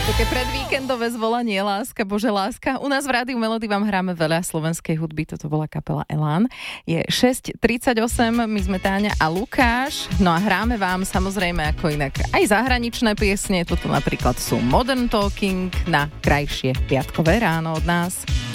Také predvíkendové zvolanie Láska, Bože láska. U nás v Rádiu Melody vám hráme veľa slovenskej hudby, toto bola kapela Elán. Je 6:38, my sme Táňa a Lukáš, no a hráme vám samozrejme ako inak aj zahraničné piesne, toto napríklad sú Modern Talking na krajšie piatkové ráno od nás.